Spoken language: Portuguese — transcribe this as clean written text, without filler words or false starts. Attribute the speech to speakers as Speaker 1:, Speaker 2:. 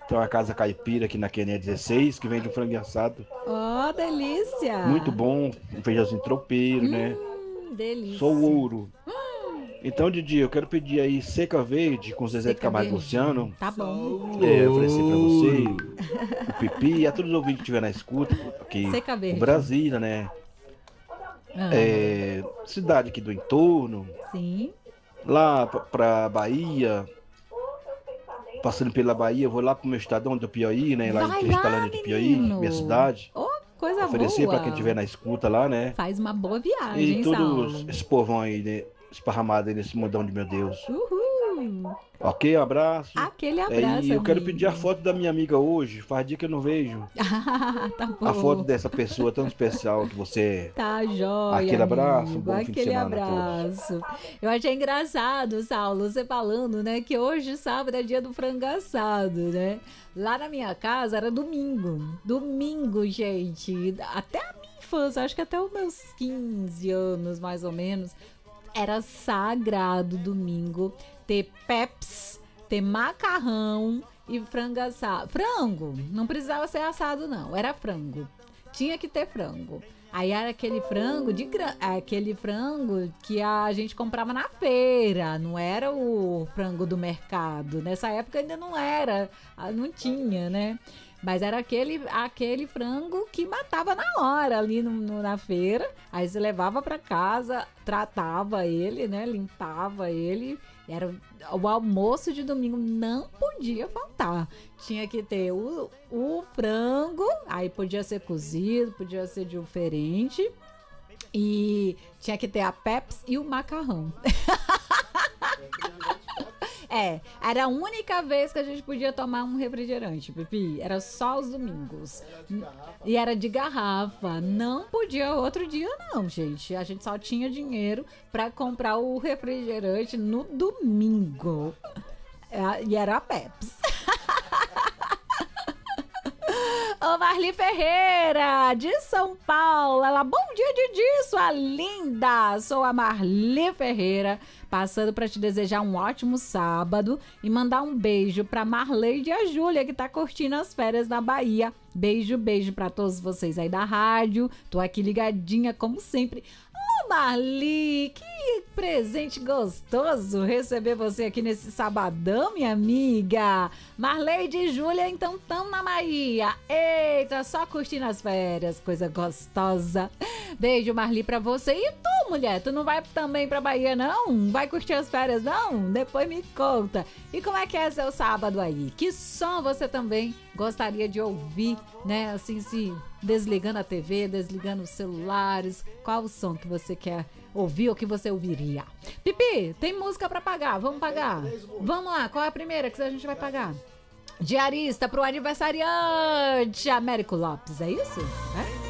Speaker 1: Tem uma casa caipira aqui na Quênia 16 que vende um frango assado
Speaker 2: Oh, delícia!
Speaker 1: muito bom, um feijãozinho tropeiro, né? Sou
Speaker 2: Delícia.
Speaker 1: ouro. Então, Didi, eu quero pedir aí Seca Verde com Zezé de
Speaker 2: Seca
Speaker 1: Camargo e
Speaker 2: verdinho.
Speaker 1: Luciano.
Speaker 2: Tá bom.
Speaker 1: Oferecer pra você, o Pipi e a todos os ouvintes que estiver na escuta, aqui,
Speaker 2: Seca
Speaker 1: o
Speaker 2: verde.
Speaker 1: Brasília, né?
Speaker 2: Ah,
Speaker 1: Cidade aqui do entorno,
Speaker 2: sim.
Speaker 1: lá pra Bahia, passando pela Bahia, eu vou lá pro meu estadão do Piauí, né? Lá em
Speaker 2: Vai lá,
Speaker 1: Cristalândia do Piauí, minha
Speaker 2: menino.
Speaker 1: cidade.
Speaker 2: Oh, coisa
Speaker 1: Oferecer pra quem estiver
Speaker 2: boa.
Speaker 1: na escuta lá, né?
Speaker 2: Faz uma boa
Speaker 1: E
Speaker 2: viagem, hein,
Speaker 1: todos
Speaker 2: Saulo?
Speaker 1: esse povão aí, né? Esparramado aí nesse mundão de meu Deus.
Speaker 2: Uhul.
Speaker 1: Ok, um abraço.
Speaker 2: Aquele
Speaker 1: E
Speaker 2: abraço,
Speaker 1: eu quero pedir a
Speaker 2: amigo.
Speaker 1: foto da minha amiga hoje. Faz dia que eu não vejo
Speaker 2: Ah, tá
Speaker 1: a foto
Speaker 2: bom.
Speaker 1: dessa pessoa tão especial que você é.
Speaker 2: Tá jóia,
Speaker 1: Aquele abraço, um
Speaker 2: amigo.
Speaker 1: bom fim de
Speaker 2: Aquele
Speaker 1: semana a todos.
Speaker 2: abraço. Eu achei engraçado, Saulo, você falando, né, que hoje, sábado, é dia do frango assado, né? Lá na minha casa era domingo. Domingo, gente. Até a minha infância, acho que até os meus 15 anos, mais ou menos, era sagrado domingo ter peps, ter macarrão e frango assado. Frango, não precisava ser assado não, era frango. Tinha que ter frango. Aí era aquele frango aquele frango que a gente comprava na feira, não era o frango do mercado. Nessa época ainda não era, não tinha, né? Mas era aquele frango que matava na hora ali na feira. Aí você levava para casa, tratava ele, né? Limpava ele. Era o almoço de domingo, não podia faltar. Tinha que ter o frango, aí podia ser cozido, podia ser diferente. E tinha que ter a Pepsi e o macarrão. Era a única vez que a gente podia tomar um refrigerante, Pipi. Era só os domingos. E era de garrafa. Não podia outro dia, não, gente. A gente só tinha dinheiro pra comprar o refrigerante no domingo. E era a Pepsi. Ô, Marli Ferreira, de São Paulo. Ela, bom dia, Didi, sua linda. Sou a Marli Ferreira, passando para te desejar um ótimo sábado e mandar um beijo para Marleide e a Júlia, que tá curtindo as férias na Bahia. Beijo, beijo para todos vocês aí da rádio. Tô aqui ligadinha, como sempre. Ô, Marli, que presente gostoso receber você aqui nesse sabadão, minha amiga. Marleide e Júlia, então, tão na Bahia. Eita, só curtindo as férias, coisa gostosa. Beijo, Marli, pra você. E tu, mulher, tu não vai também pra Bahia, não? Vai curtir as férias, não? Depois me conta. E como é que é seu sábado aí? Que som você também gostaria de ouvir, né? Assim, se desligando a TV, desligando os celulares. Qual o som que você quer ouvir ou que você ouviria? Pipi, tem música pra pagar, vamos pagar. Vamos lá, qual é a primeira que a gente vai pagar? Diarista pro aniversariante Américo Lopes, é isso? É?